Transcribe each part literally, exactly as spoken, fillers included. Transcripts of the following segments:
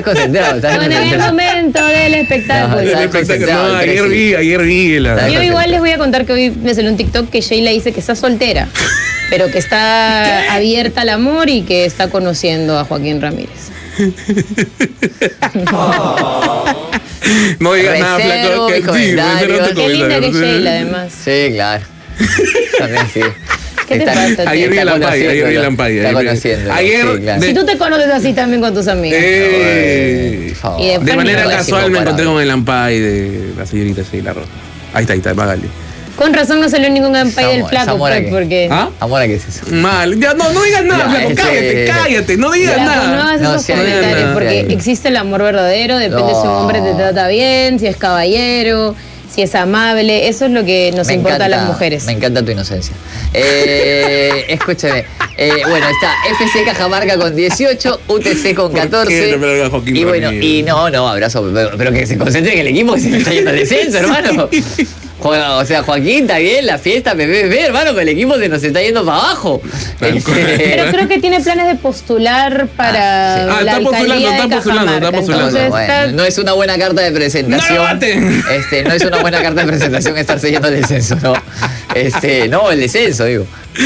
estás concentrado. Estás Bueno, en el momento del espectáculo. No, El estás espectáculo. concentrado, No, ayer Cresci. vi, ayer vi la. Yo igual les voy a contar que hoy me salió un TikTok que Sheila dice que está soltera, pero que está abierta al amor y que está conociendo a Joaquín Ramírez. No digas nada, Reservo flaco. mi Que, sí, comentario. reserva tu Qué linda que es comentario. Sheila, además. Sí, claro. También sí. ¿Qué te Está- pasa, Ayer vi está la Lampay, ayer vi la conociéndolo, Lampay. Está ayer vi- conociendo. Ayer, sí, claro. de- Si tú te conoces así también con tus amigas. Eh, Por favor. Y después de ni manera lo voy a casual decir me encontré comparado. con el Lampay de la señorita Sheila Roja. Ahí está, ahí está, Magali. Con razón no salió ningún campaña del Esa flaco, mora pues, que- porque... ¿Ah? Amor, ¿qué es eso? Mal. Ya, no, no digas nada, Ya, flaco. ese- Cállate, cállate. No digas Flaco, no nada. hagas No, esos sí, comentarios, sí, porque sí. existe el amor verdadero, depende si un hombre te No. trata bien, si es caballero, si es amable, eso es lo que nos Me importa encanta, a las mujeres. Me encanta tu inocencia. Eh, escúcheme. Eh, bueno, está F C Cajamarca con dieciocho, U T C con ¿Por qué catorce. no me lo haga Joaquín Y bueno, Ramírez? y no, no, abrazo. Pero, pero que se concentre en el equipo que se le está yendo al descenso, hermano. Juega- O sea, Joaquín, está bien, la fiesta, P P P, hermano, pero el equipo se nos está yendo para abajo. Tal Este, cual. Pero creo que tiene planes de postular para Ah, sí. Ah, la está postulando, alcaldía está de postulando, está Cajamarca. postulando. Entonces, Bueno, está- no es una buena carta de presentación. ¡No lo maten! Este, no es una buena carta de presentación estarse yendo al descenso, ¿no? Este, no, el descenso, digo.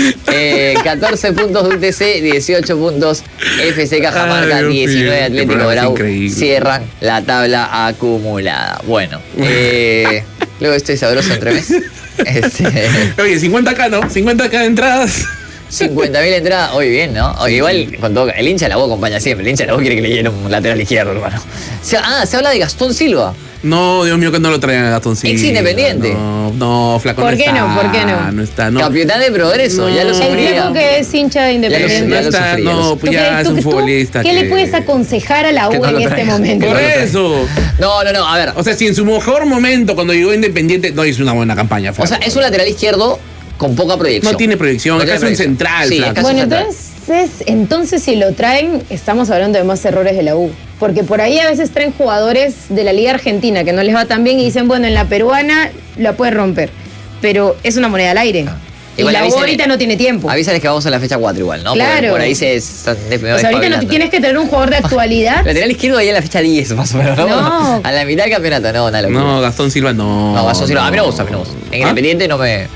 Eh, catorce puntos de U T C, dieciocho puntos F C Cajamarca, Ay, Dios diecinueve mío, qué Atlético programa Grau. increíble. Cierran la tabla acumulada. Bueno, eh, luego estoy sabroso entre mes. Este, Oye, cincuenta K, ¿no? cincuenta K de entradas. cincuenta mil entradas, hoy bien, ¿no? Oye, igual, con todo, el hincha de la U acompaña siempre. El hincha de la U quiere que le llene un lateral izquierdo, hermano. Se- ah, se habla de Gastón Silva. No, Dios mío, que no lo traigan a Gastón Silva. Ex Independiente. No, no, flaco, ¿Por no qué está. no? ¿Por qué no? No está, no. Capitán de Progreso, ya lo No. el sufría. flaco que es hincha de Ya Independiente. No lo está, sufrí, ya lo no, sufrí. pues ¿Tú ya qué- es tú- un tú- futbolista. ¿Qué que- le puedes aconsejar a la Que U no lo en este traiga. momento? Por No lo traigan. eso. No, no, no, a ver. O sea, si en su mejor momento, cuando llegó Independiente, no hizo una buena campaña, O flaco. sea, es un lateral izquierdo con poca proyección. No tiene proyección, No es tiene casi un proyección. central, Sí, flaco. es casi Bueno, un central. entonces, entonces si lo traen, estamos hablando de más errores de la U. Porque por ahí a veces traen jugadores de la Liga Argentina que no les va tan bien y dicen, bueno, en la peruana la puede romper. Pero es una moneda al aire. Y Igual la U avísale- ahorita no tiene tiempo. Avísales que vamos a la fecha cuatro igual, ¿no? Porque Claro. por ahí se están de- O sea, ahorita no despabilando. tienes que tener un jugador de actualidad. Lateral izquierdo ahí en la fecha diez, más o menos, ¿no? No. A la mitad del campeonato, no, una locura. No, Gastón Silva no. No, Gastón Silva, a mí no me gusta, a mí no me gusta. En ¿Ah? Independiente no me,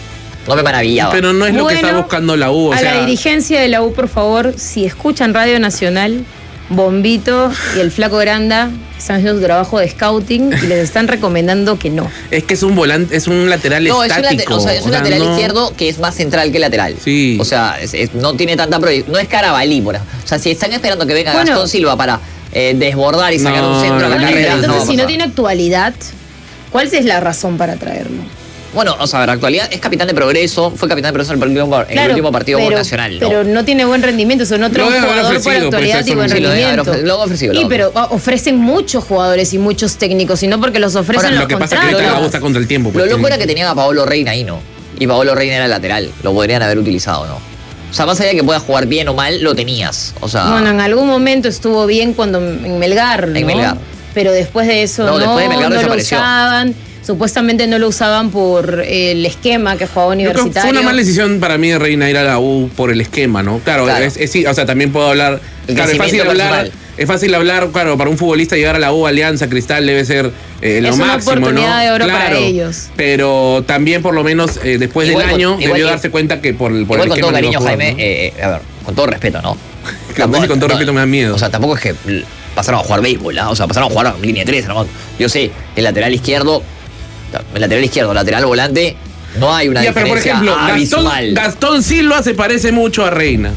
no me maravillaba. Pero no es lo que Bueno, está buscando la U, o a sea. la dirigencia de la U, por favor, si escuchan Radio Nacional, Bombito y el Flaco Granda están haciendo su trabajo de scouting y les están recomendando que no. Es que es un volante, es un lateral No, es un, late- estático. o sea, es un o sea, lateral no- izquierdo que es más central que lateral. Sí. O sea, es- es- no tiene tanta proyección. No es Carabalí, por ejemplo. O sea, si están esperando que venga Bueno. Gastón Silva para eh, desbordar y sacar No, un centro a la no, carrera, Entonces, no va a si no pasar. tiene actualidad, ¿cuál es la razón para traerlo? Bueno, o sea, en la actualidad es capitán de Progreso, fue capitán de Progreso en el último, en el último partido pero, nacional, ¿no? Pero no tiene buen rendimiento, eso no trae Lo un debe haber jugador por ofrecido, pues, actualidad eso y buen no- Sí, lo debe haber rendimiento. ofre- lo han ofrecido, lo Y han pero ah, ofrecen muchos jugadores y muchos técnicos, y no porque los ofrecen Ahora, los Lo que pasa es que ahorita contratan. la U está contra el tiempo. pues, Lo loco tiene- era que tenían a Paolo Reina ahí, ¿no? Y Paolo Reina era lateral. Lo podrían haber utilizado, ¿no? O sea, más allá de que pueda jugar bien o mal, lo tenías. O sea, Bueno, en algún momento estuvo bien cuando en Melgar, ¿no? En Melgar. Pero después de eso No, no, después de Melgar no lo desapareció. usaban. Supuestamente no lo usaban por el esquema que jugaba Yo creo que universitario. fue una mala decisión para mí de Reina ir a la U por el esquema, ¿no? Claro, Claro. Es, es- sí, o sea, también puedo hablar. El Claro, es fácil crecimiento hablar. personal. Es fácil hablar, claro, para un futbolista llegar a la U, Alianza, Cristal debe ser eh, lo Es una máximo, oportunidad ¿no? de oro para Claro, ellos. Pero también, por lo menos, eh, después Igual del con- año, igual debió que- darse cuenta que por, el- por igual el con todo esquema no iba cariño, a jugar, Jaime, ¿no? eh, eh, a ver, con todo respeto, ¿no? Claro, sí, con todo respeto me da miedo. O sea, tampoco es que l- pasaron a jugar béisbol, ¿ah? O sea, pasaron a jugar a línea tres, hermano. Yo sé, el lateral izquierdo, el lateral izquierdo, lateral volante, no hay una Ya, pero por diferencia ejemplo, Gastón, abismal. Gastón Silva se parece mucho a Reina.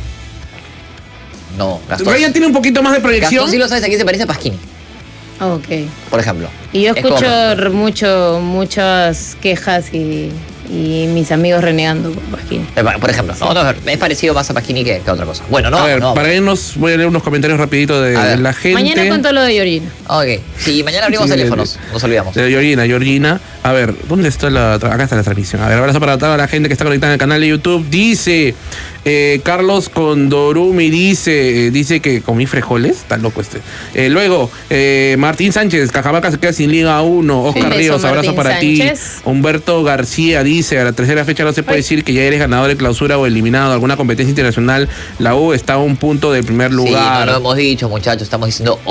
No, Gastón. Reina tiene un poquito más de proyección. Gastón Silva, ¿sabes a quién se parece? A Pasquini, Ok. por ejemplo. Y yo Es como- escucho mucho, muchas quejas y, y mis amigos renegando por Pasquini. Eh, Por ejemplo, no, no, es parecido más a Pasquini que, que a otra cosa. Bueno, no, a ver, no. para irnos, voy a leer unos comentarios rapiditos de, A ver. de la gente. Mañana cuento lo de Georgina. Ok, sí, mañana abrimos Sí, teléfonos, nos olvidamos. De Georgina, Georgina. A ver, ¿dónde está la tra- acá está la transmisión? A ver, abrazo para toda la gente que está conectada en el canal de YouTube. Dice eh, Carlos Condorumi, dice, eh, dice que comí frijoles, está loco este. Eh, luego, eh, Martín Sánchez, Cajamarca se queda sin Liga uno. Oscar Un beso, Ríos, abrazo Martín para Sánchez. ti. Humberto García dice, a la tercera fecha no se puede Ay. decir que ya eres ganador de clausura o eliminado de alguna competencia internacional. La U está a un punto del primer Sí, lugar. no lo hemos dicho, muchachos, estamos diciendo